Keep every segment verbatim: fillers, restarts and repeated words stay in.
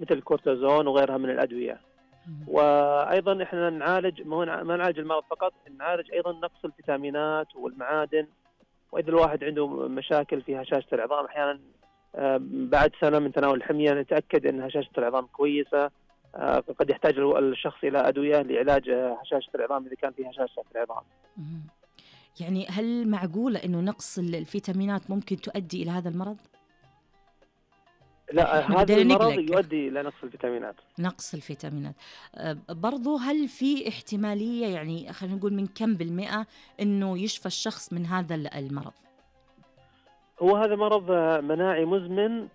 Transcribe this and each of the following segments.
مثل الكورتيزون وغيرها من الأدوية. وأيضا إحنا نعالج ما نعالج المرض فقط، نعالج أيضا نقص الفيتامينات والمعادن. وإذا الواحد عنده مشاكل في هشاشة العظام أحيانا بعد سنة من تناول الحمية نتأكد أن هشاشة العظام كويسة، قد يحتاج الشخص إلى أدوية لعلاج هشاشة العظام إذا كان في هشاشة في العظام. يعني هل معقولة أنه نقص الفيتامينات ممكن تؤدي إلى هذا المرض؟ لا، هذا المرض يؤدي إلى نقص الفيتامينات. نقص الفيتامينات برضو، هل في احتمالية يعني خلينا نقول من كم بالمئة أنه يشفى الشخص من هذا المرض؟ هو هذا مرض مناعي مزمن،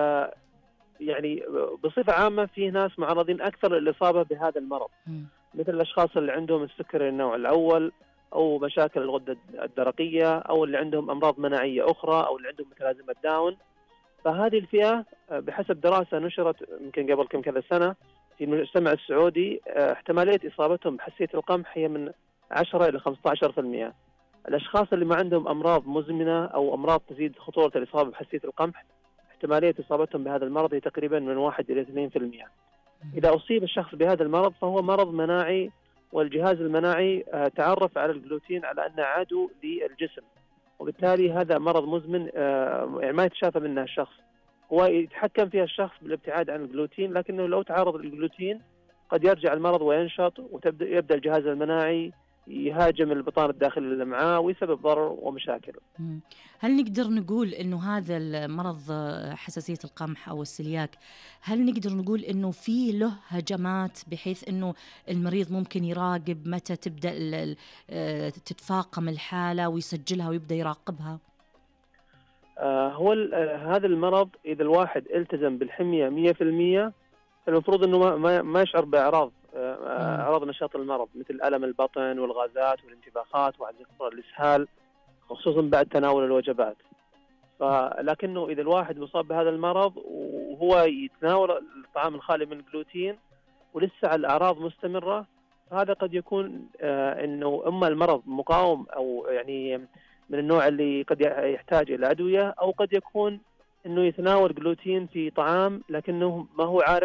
يعني بصفة عامة في ناس معرضين أكثر للإصابة بهذا المرض، م. مثل الأشخاص اللي عندهم السكري النوع الأول أو مشاكل الغدة الدرقية أو اللي عندهم أمراض مناعية أخرى أو اللي عندهم متلازمة داون. فهذه الفئة بحسب دراسة نشرت يمكن قبل كم كذا سنة في المجتمع السعودي احتمالية إصابتهم بحساسية القمح هي من عشرة إلى خمسة عشر بالمئة. الأشخاص اللي ما عندهم أمراض مزمنة أو أمراض تزيد خطورة الإصابة بحساسية القمح احتمالية إصابتهم بهذا المرض هي تقريبا من واحد إلى اثنين بالمئة. إذا أصيب الشخص بهذا المرض فهو مرض مناعي، والجهاز المناعي تعرف على الجلوتين على أنه عدو للجسم، وبالتالي هذا مرض مزمن يعني ما يتشافى منه الشخص. هو يتحكم فيها الشخص بالابتعاد عن الجلوتين، لكنه لو تعرض للجلوتين قد يرجع المرض وينشط وتبدأ يبدأ الجهاز المناعي يهاجم البطانة الداخلية اللي معاه ويسبب ضرر ومشاكل. هل نقدر نقول إنه هذا المرض حساسية القمح أو السلياك، هل نقدر نقول إنه في له هجمات بحيث إنه المريض ممكن يراقب متى تبدأ تتفاقم الحالة ويسجلها ويبدأ يراقبها؟ آه هو هذا المرض إذا الواحد التزم بالحمية مية في المية المفروض إنه ما ما يشعر بأعراض أعراض نشاط المرض مثل ألم البطن والغازات والانتفاخات وعدم الإسهال، خصوصا بعد تناول الوجبات. فلكنه إذا الواحد مصاب بهذا المرض وهو يتناول الطعام الخالي من الجلوتين ولسه الأعراض مستمرة، فهذا قد يكون آه إنه إما المرض مقاوم أو يعني من النوع اللي قد يحتاج إلى أدوية، أو قد يكون إنه يتناول جلوتين في طعام لكنه ما هو عارف